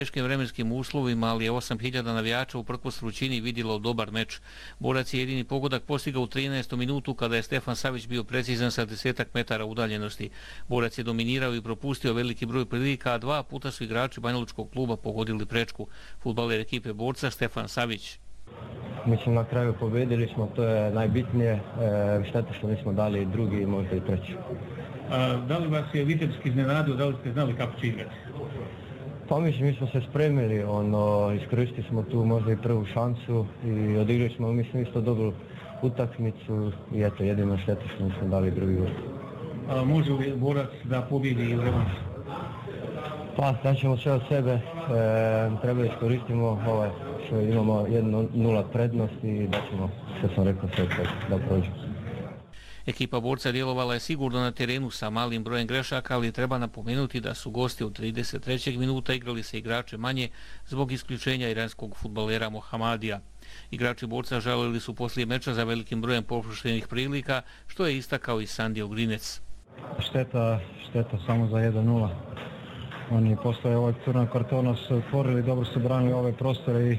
teškim vremenskim uslovima, ali je 8000 navijača uprkos vrućini vidjelo dobar meč. Borac je jedini pogodak postigao u 13. minutu kada je Stefan Savić bio precizan sa 10 metara udaljenosti. Borac je dominirao i propustio veliki broj prilika, a 2 puta su igrači banjalučkog kluba pogodili prečku. Fudbaler ekipe Borca Stefan Savić. Mislim, na kraju pobedili smo, to je najbitnije. Šteta što nismo dali drugi i možda i treći. Da li vas je Vitebski iznenadio, da li ste znali kako će igrati? Pa mislim, mi smo se spremili, iskoristili smo tu možda i prvu šansu i odigrali smo, mislim, isto dobru utakmicu i eto, jedino šteta što nismo dali drugi gol. Može li Borac da pobjedi i u revanšu? Pa, daćemo sve od sebe, treba iskoristimo što imamo 1-0 prednost i daćemo, što sam rekao, sve da prođemo. Ekipa Borca djelovala je sigurno na terenu sa malim brojem grešaka, ali treba napomenuti da su gosti od 33. minuta igrali se igrače manje zbog isključenja iranskog fudbalera Mohamadija. Igrači Borca žalili su poslije meča za velikim brojem propuštenih prilika, što je istakao i Sandi Ogrinec. Šteta samo za 1-0. Oni postoje ovog crnog kartona su otvorili, dobro su branili ove prostore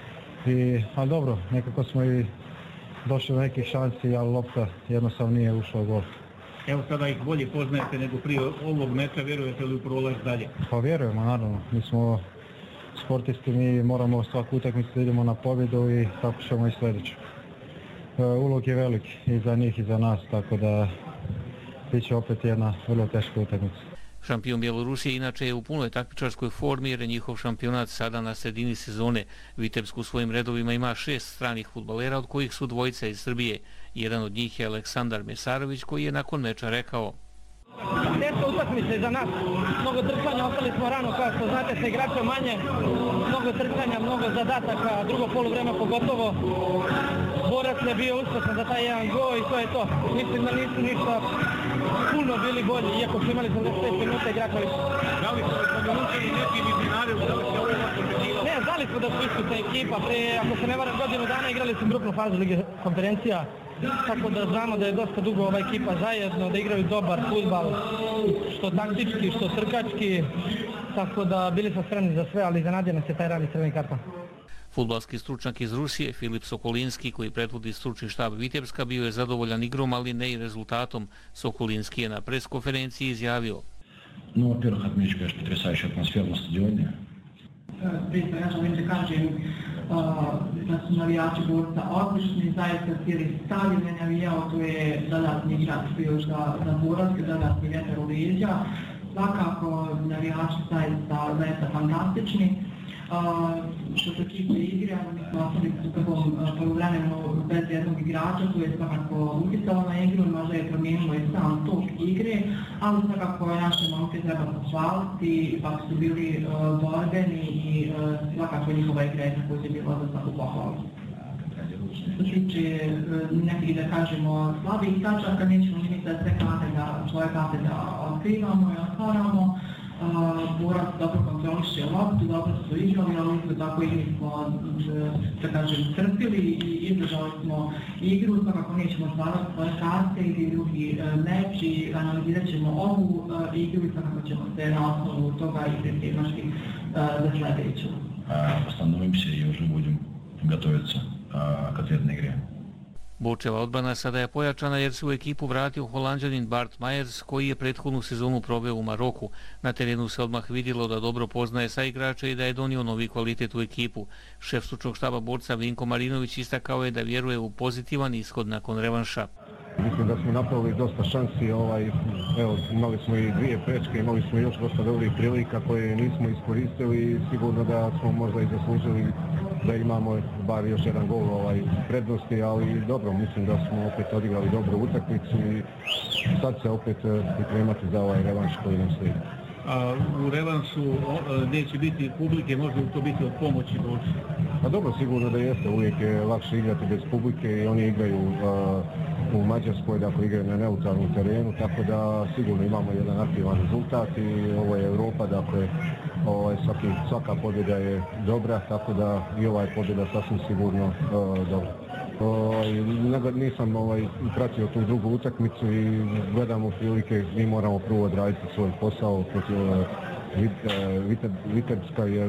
ali dobro, nekako smo i došli do nekih šansi, ali lopta jednostavno nije ušla u gol. Evo sada ih bolje poznajete nego prije ovog meča, vjerujete li u prolaz dalje? Pa vjerujemo, naravno. Mi smo sportisti, mi moramo svaku utakmicu da idemo na pobjedu i tako ćemo i sljedeću. Ulog je velik i za njih i za nas, tako da bit će opet jedna vrlo teška utakmica. Šampion Bjelorusije inače je u punoj takmičarskoj formi jer je njihov šampionat sada na sredini sezone. Vitebsku u svojim redovima ima 6 stranih fudbalera, od kojih su dvojica iz Srbije. Jedan od njih je Aleksandar Mesarović koji je nakon meča rekao: Teška utakmica je za nas, mnogo trčanja, ostali smo rano, kao što znate, sa igrača manje, mnogo trčanja, mnogo zadataka, drugo poluvreme pogotovo. Borac je bio uspešan za taj jedan gol i to je to. Mislim da nisu ništa puno bili bolji, iako su imali 75 minuta igrača više. Da li ste pomenuti nekim iznenadili, da li ste ovo očekivali? Ne, znali smo da su iskusna ekipa, ako se ne varam godinu dana igrali su grupnu fazu Lige konferencija, tako da znamo da je dosta dugo ova ekipa zajedno, da igraju dobar fudbal, što taktički, što trkački, tako da bili smo spremni za sve, ali iznenadio nas je taj rani crveni karton. Fudbalski stručnjak iz Rusije, Filip Sokolinski, koji predvodi stručni štab Vitebska, bio je zadovoljan igrom, ali ne i rezultatom. Sokolinski je na preskonferenciji izjavio: Во-первых, отмечу, конечно, потрясающую атмосферу на стадионе. Prije svega želim da kažem da su navijači Borca odlični, zaista cijeli stadion je navijao, to je dodatni igrač bio za Borac, dodatni vjetar u leđa. Svakako navijači zaista fantastični. Što se tiče igre, mi smo ostali u prvom poluvremenu bez jednog igrača, koji je svakako utjecao na igru, možda je promijenilo i sam tok igre, ali svakako naše momke treba pohvaliti, ipak su bili borbeni i svakako njihova igra je također bila za svaku pohvalu. Što se tiče nekih, da kažemo, slabih tačaka, nećemo činiti da sve svoje karte da otkrivamo i otvaramo. Borac dobro kontroliše loptu, dobro su igrali, ali isto tako i mi smo, da kažem, crpili i izdržali smo igru, svakako nećemo stvarati svoje karte ili drugi meč i analizirat ćemo ovu igru i svakako ćemo se na osnovu toga i pripremati za sljedeću. Остановим се и уже будем готовиться к ответной игре. Borčeva odbrana sada je pojačana jer se u ekipu vratio Holanđanin Bart Majers, koji je prethodnu sezonu proveo u Maroku. Na terenu se odmah vidjelo da dobro poznaje saigrače i da je donio novi kvalitet u ekipu. Šef stručnog štaba Borca Vinko Marinović istakao je da vjeruje u pozitivan ishod nakon revanša. Mislim da smo napravili dosta šansi, evo, imali smo i 2 prečke, imali smo još dosta dobrih prilika koje nismo iskoristili i sigurno da smo možda i zaslužili da imamo bar još jedan gol prednosti, ali dobro, mislim da smo opet odigrali dobru utakmicu i sad se opet pripremati za ovaj revanš koji nam slijedi. U revanšu neće biti publike, može li to biti od pomoći Borča? Pa dobro, sigurno da jeste, uvijek je lakše igrati bez publike i oni igraju u Mađarskoj, dakle igraju na neutralnom terenu, tako da sigurno imamo jedan aktivan rezultat i ovo je Europa, dakle svaka pobjeda je dobra, tako da i ova je pobjeda sasvim sigurno dobra. Nisam pratio tu drugu utakmicu i gledamo prilike, mi moramo prvo odraditi svoj posao protiv Vitebska.